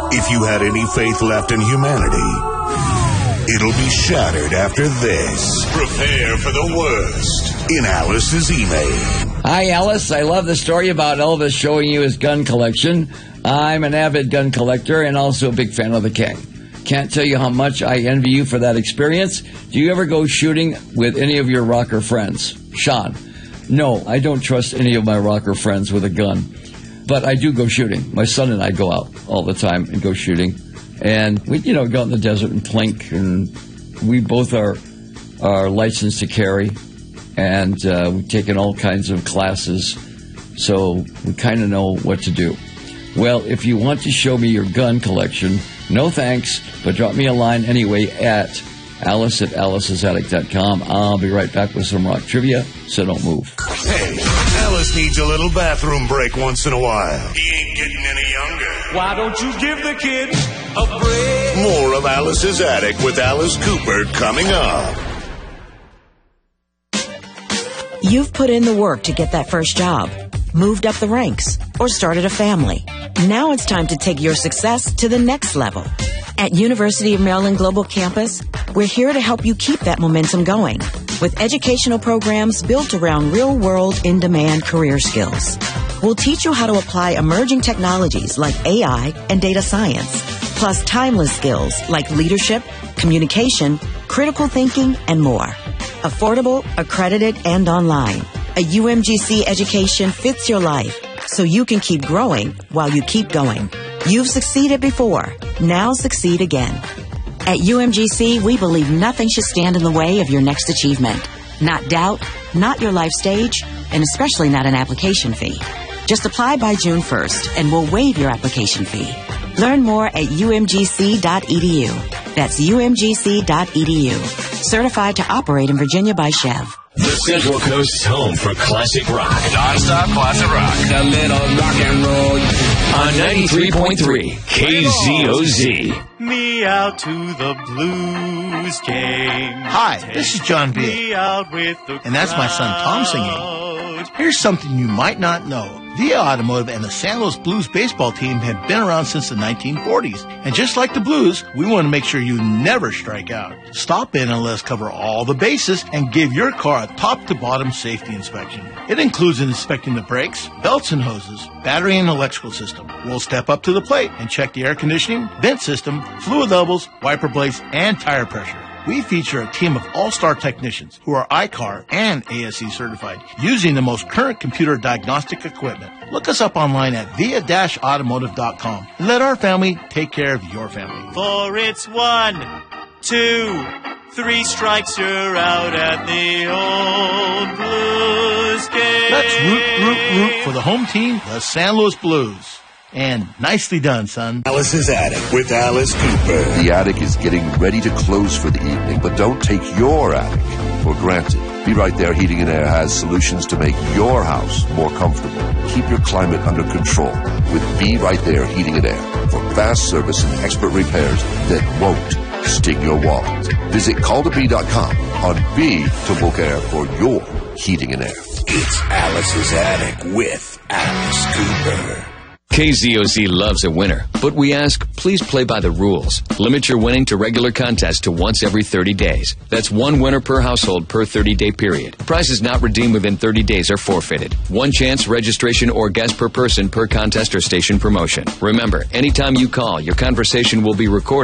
If you had any faith left in humanity, it'll be shattered after this. Prepare for the worst in Alice's email. Hi, Alice. I love the story about Elvis showing you his gun collection. I'm an avid gun collector and also a big fan of the King. Can't tell you how much I envy you for that experience. Do you ever go shooting with any of your rocker friends? Sean. No, I don't trust any of my rocker friends with a gun. But I do go shooting. My son and I go out all the time and go shooting. And we, go out in the desert and plink. And we both are licensed to carry. And we've taken all kinds of classes. So we kind of know what to do. Well, if you want to show me your gun collection, no thanks, but drop me a line anyway at alice@alicesattic.com. I'll be right back with some rock trivia, so don't move. Hey, Alice needs a little bathroom break once in a while. He ain't getting any younger. Why don't you give the kid a break? More of Alice's Attic with Alice Cooper coming up. You've put in the work to get that first job, moved up the ranks, or started a family. Now it's time to take your success to the next level. At University of Maryland Global Campus, we're here to help you keep that momentum going with educational programs built around real-world, in-demand career skills. We'll teach you how to apply emerging technologies like AI and data science, plus timeless skills like leadership, communication, critical thinking, and more. Affordable, accredited, and online. A UMGC education fits your life so you can keep growing while you keep going. You've succeeded before. Now succeed again. At UMGC, we believe nothing should stand in the way of your next achievement. Not doubt, not your life stage, and especially not an application fee. Just apply by June 1st, and we'll waive your application fee. Learn more at umgc.edu. That's umgc.edu. Certified to operate in Virginia by Chev. The Central Coast's home for classic rock. Non-stop classic rock. A little rock and roll. On 93.3 KZOZ. Me out to the blues game. Hi, this is John B. And that's my son Tom singing. Here's something you might not know. Via Automotive and the San Luis Blues baseball team have been around since the 1940s. And just like the Blues, we want to make sure you never strike out. Stop in and let us cover all the bases and give your car a top-to-bottom safety inspection. It includes inspecting the brakes, belts and hoses, battery and electrical system. We'll step up to the plate and check the air conditioning, vent system, fluid levels, wiper blades, and tire pressure. We feature a team of all-star technicians who are ICAR and ASE certified, using the most current computer diagnostic equipment. Look us up online at via-automotive.com and let our family take care of your family. For it's 1, 2, 3 strikes, you're out at the old Blues game. Let's root for the home team, the San Luis Blues. And nicely done, son. Alice's Attic with Alice Cooper. The attic is getting ready to close for the evening, but don't take your attic for granted. Be Right There Heating and Air has solutions to make your house more comfortable. Keep your climate under control with Be Right There Heating and Air for fast service and expert repairs that won't sting your walls. Visit calltobe.com on B to book air for your heating and air. It's Alice's Attic with Alice Cooper. KZOZ loves a winner, but we ask, please play by the rules. Limit your winning to regular contests to once every 30 days. That's one winner per household per 30-day period. Prizes not redeemed within 30 days are forfeited. One chance, registration, or guest per person per contest or station promotion. Remember, anytime you call, your conversation will be recorded